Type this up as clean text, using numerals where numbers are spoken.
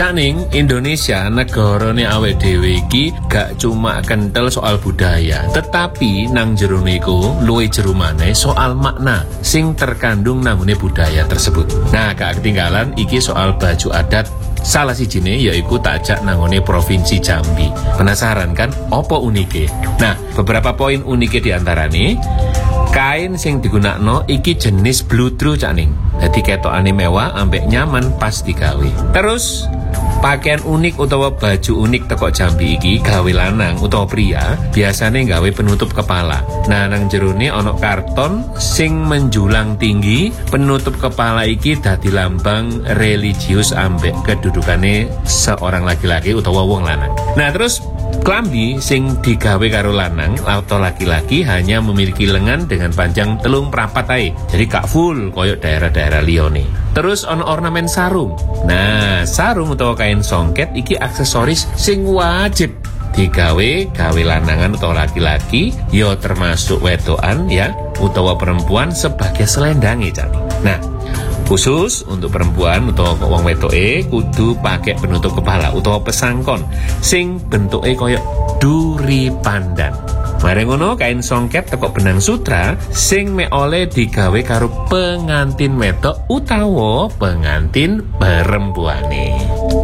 Cak Ning, Indonesia negarane awake dhewe iki gak cuma kental soal budaya, tetapi nang jero niku luwih jero maneh soal makna sing terkandung nanggone budaya tersebut. Nah, gak ketinggalan iki soal baju adat salah sijine yaiku takjak nanggone Provinsi Jambi. Penasaran kan opo unike? Nah, beberapa poin unike diantarane kain sing digunakno iki jenis bludru Cak Ning. Dadi ketokane mewah ambek nyaman pas digawe. Terus pakaian unik utawa baju unik teko Jambi iki gawe lanang utawa pria biasane gawe penutup kepala. Nah, nang jerone ana karton sing menjulang tinggi, penutup kepala iki dadi lambang religius ambek kedudukane seorang laki-laki utawa wong lanang. Nah, terus klambi sing digawe karo lanang atau laki-laki hanya memiliki lengan dengan panjang 3 prapat ae. Jadi gak full koyok daerah-daerah liyane. Terus ono ornamen sarung. Nah, sarung utawa kain songket iki aksesoris sing wajib gawe lanangan atau laki-laki, yo termasuk wedokan ya, utawa perempuan sebagai selendange Cak. Nah, khusus untuk perempuan utawa wong wedoke kudu pakai penutup kepala utawa pesangkon sing bentuke koyo duri pandan. Mare ngono kain songket teko benang sutra sing mek oleh digawe karo pengantin wedok utawa pengantin perempuane.